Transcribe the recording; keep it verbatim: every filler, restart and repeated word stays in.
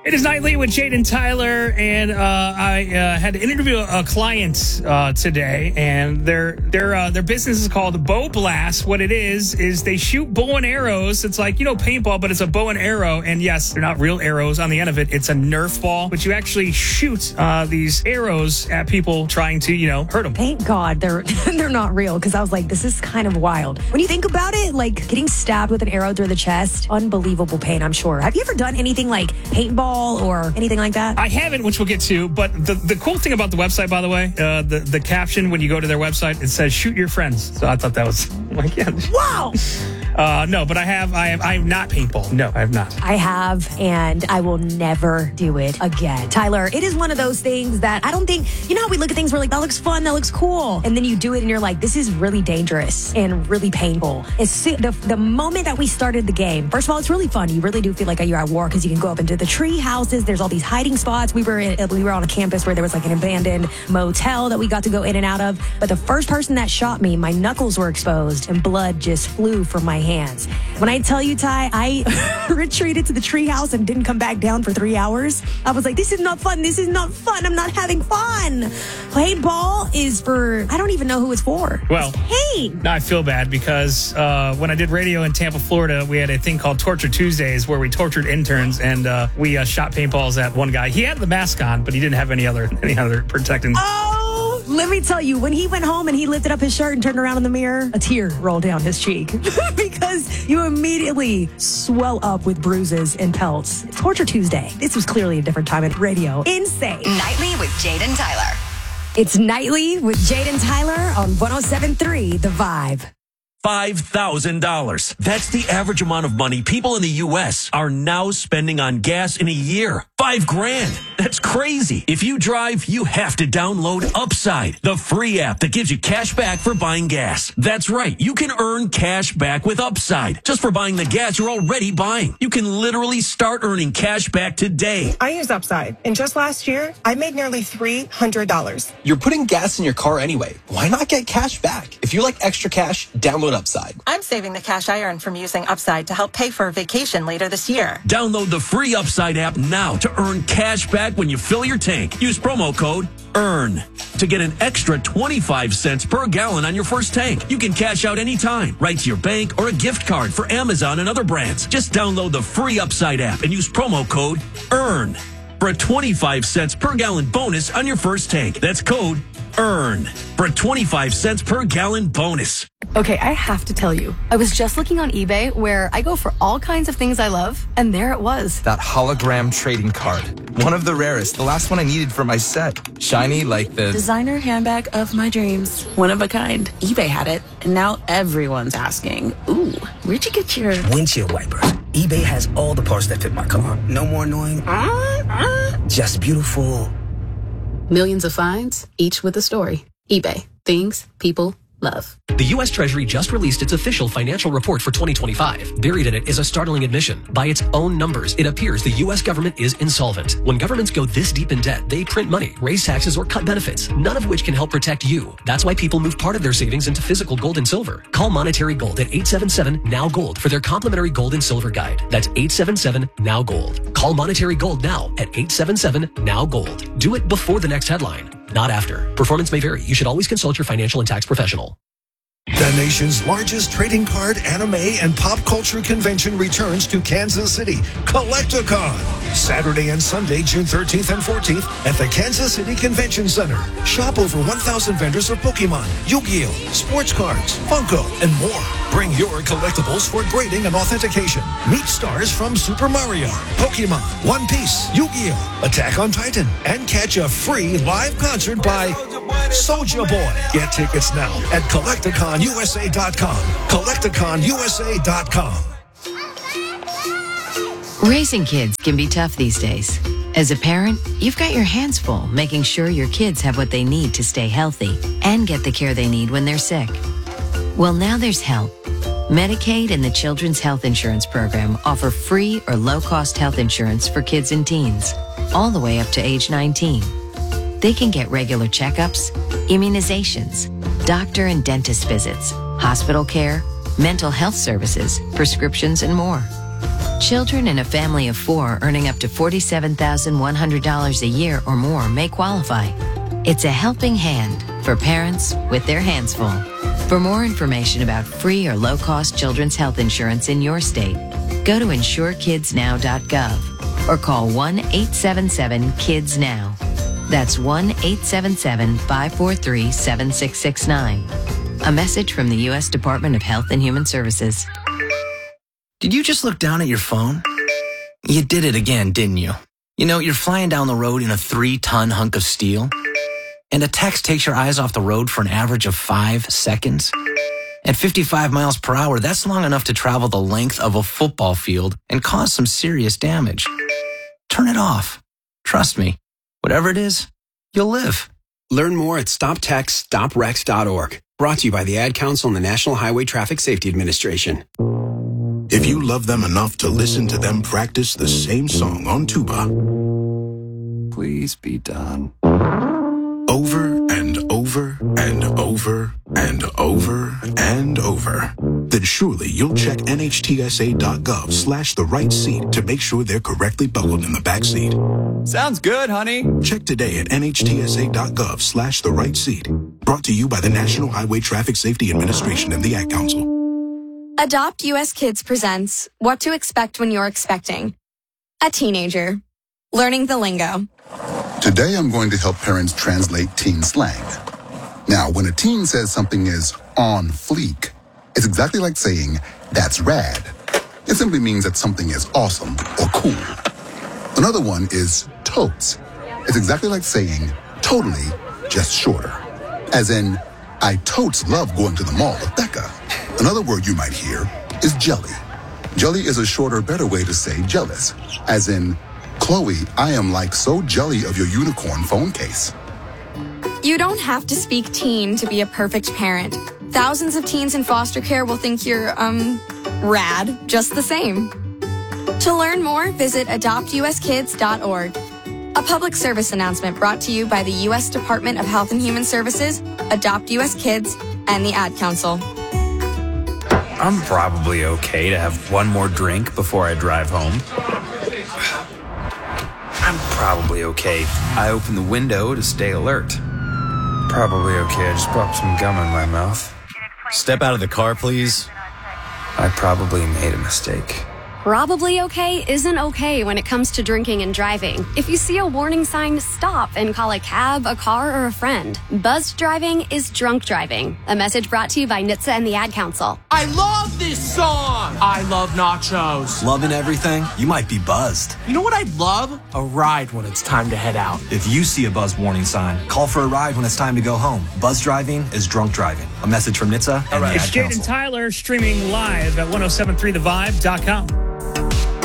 It is Nightly with Jaden Tyler, and uh, I uh, had to interview a client uh, today, and their their uh, their business is called Bow Blast. What it is is they shoot bow and arrows. It's like, you know, paintball, but it's a bow and arrow. And yes, they're not real arrows on the end of it. It's a Nerf ball, but you actually shoot uh, these arrows at people trying to, you know, hurt them. Thank God they're they're not real, because I was like, this is kind of wild. When you think about it, like getting stabbed with an arrow through the chest, unbelievable pain, I'm sure. Have you ever done anything like paintball or anything like that? I haven't, which we'll get to, but the, the cool thing about the website, by the way, uh, the, the caption when you go to their website, it says, shoot your friends. So I thought that was, like, yeah. Wow! Uh, no, but I have, I have, I have not paintball. No, I have not. I have, and I will never do it again. Tyler, it is one of those things that I don't think, you know how we look at things, we're like, that looks fun, that looks cool. And then you do it and you're like, this is really dangerous and really painful. It's the, the moment that we started the game, first of all, it's really fun. You really do feel like you're at war, because you can go up into the tree houses. There's all these hiding spots. We were in, we were on a campus where there was like an abandoned motel that we got to go in and out of. But the first person that shot me, my knuckles were exposed and blood just flew from my hands. When I tell you, Ty, I retreated to the tree house and didn't come back down for three hours. I was like, this is not fun. This is not fun. I'm not having fun. Paintball is for, I don't even know who it's for. Well, hey, now I feel bad because uh, when I did radio in Tampa, Florida, we had a thing called Torture Tuesdays where we tortured interns, and uh, we uh, shot paintballs at one guy. He had the mask on, but he didn't have any other any other protecting. Oh, let me tell you, when he went home and he lifted up his shirt and turned around in the mirror, a tear rolled down his cheek because you immediately swell up with bruises and pelts. Torture Tuesday. This was clearly a different time at radio. Insane. Nightly with Jaden Tyler. It's Nightly with Jaden Tyler on one oh seven point three The Vibe. five thousand dollars. That's the average amount of money people in the U S are now spending on gas in a year. Five grand. That's crazy. If you drive, you have to download Upside, the free app that gives you cash back for buying gas. That's right. You can earn cash back with Upside just for buying the gas you're already buying. You can literally start earning cash back today. I use Upside, and just last year, I made nearly three hundred dollars. You're putting gas in your car anyway. Why not get cash back? If you like extra cash, download Upside. I'm saving the cash I earn from using Upside to help pay for a vacation later this year. Download the free Upside app now to earn cash back when you fill your tank. Use promo code EARN to get an extra twenty-five cents per gallon on your first tank. You can cash out anytime, right to your bank or a gift card for Amazon and other brands. Just download the free Upside app and use promo code EARN for a twenty-five cents per gallon bonus on your first tank. That's code EARN for a twenty-five cents per gallon bonus. Okay, I have to tell you, I was just looking on eBay where I go for all kinds of things I love, and there it was. That hologram trading card. One of the rarest, the last one I needed for my set. Shiny like the designer handbag of my dreams. One of a kind. eBay had it, and now everyone's asking, ooh, where'd you get your windshield wipers? eBay has all the parts that fit my car. No more annoying, uh, uh, just beautiful. Millions of finds, each with a story. eBay. Things people love. The U S Treasury just released its official financial report for twenty twenty-five. Buried in it is a startling admission. By its own numbers, it appears the U S government is insolvent. When governments go this deep in debt, they print money, raise taxes, or cut benefits, none of which can help protect you. That's why people move part of their savings into physical gold and silver. Call Monetary Gold at eight seven seven, N O W Gold for their complimentary gold and silver guide. That's eight seven seven, N O W Gold. Call Monetary Gold now at eight seven seven, N O W Gold. Do it before the next headline, not after. Performance may vary. You should always consult your financial and tax professional. The nation's largest trading card, anime, and pop culture convention returns to Kansas City, Collecticon. Saturday and Sunday, June thirteenth and fourteenth at the Kansas City Convention Center. Shop over one thousand vendors of Pokemon, Yu-Gi-Oh!, sports cards, Funko, and more. Bring your collectibles for grading and authentication. Meet stars from Super Mario, Pokemon, One Piece, Yu-Gi-Oh!, Attack on Titan, and catch a free live concert by Soulja Boy. Get tickets now at Collecticon U S A dot com. Collecticon U S A dot com. Raising kids can be tough these days. As a parent, you've got your hands full making sure your kids have what they need to stay healthy and get the care they need when they're sick. Well, now there's help. Medicaid and the Children's Health Insurance Program offer free or low-cost health insurance for kids and teens, all the way up to age nineteen. They can get regular checkups, immunizations, doctor and dentist visits, hospital care, mental health services, prescriptions, and more. Children in a family of four earning up to forty-seven thousand one hundred dollars a year or more may qualify. It's a helping hand for parents with their hands full. For more information about free or low-cost children's health insurance in your state, go to insure kids now dot gov or call one eight seven seven kids now. That's one eight seven seven, five four three, seven six six nine. A message from the U S Department of Health and Human Services. Did you just look down at your phone? You did it again, didn't you? You know, you're flying down the road in a three-ton hunk of steel, and a text takes your eyes off the road for an average of five seconds. At fifty-five miles per hour, that's long enough to travel the length of a football field and cause some serious damage. Turn it off. Trust me, whatever it is, you'll live. Learn more at stop text stop wrecks dot org. Brought to you by the Ad Council and the National Highway Traffic Safety Administration. If you love them enough to listen to them practice the same song on tuba, please be done. Over and over and over and over and over, then surely you'll check N H T S A dot gov slash the right seat to make sure they're correctly buckled in the back seat. Sounds good, honey. Check today at N H T S A dot gov slash the right seat. Brought to you by the National Highway Traffic Safety Administration and the Ad Council. Adopt U S Kids presents What to Expect When You're Expecting. A teenager. Learning the lingo. Today I'm going to help parents translate teen slang. Now, when a teen says something is on fleek, it's exactly like saying, that's rad. It simply means that something is awesome or cool. Another one is totes. It's exactly like saying, totally, just shorter. As in, I totes love going to the mall with Becca. Another word you might hear is jelly. Jelly is a shorter, better way to say jealous. As in, Chloe, I am like so jelly of your unicorn phone case. You don't have to speak teen to be a perfect parent. Thousands of teens in foster care will think you're, um, rad, just the same. To learn more, visit adopt U S kids dot org. A public service announcement brought to you by the U S Department of Health and Human Services, Adopt U S Kids, and the Ad Council. I'm probably okay to have one more drink before I drive home. I'm probably okay. I open the window to stay alert. Probably okay. I just popped some gum in my mouth. Step out of the car, please. I probably made a mistake. Probably okay isn't okay when it comes to drinking and driving. If you see a warning sign, stop and call a cab, a car, or a friend. Buzzed driving is drunk driving. A message brought to you by N H T S A and the Ad Council. I love this song! I love nachos. Loving everything? You might be buzzed. You know what I'd love? A ride when it's time to head out. If you see a buzz warning sign, call for a ride when it's time to go home. Buzz driving is drunk driving. A message from N H T S A and the Ad It's Council. Jaden Tyler streaming live at ten seventy-three the vibe dot com.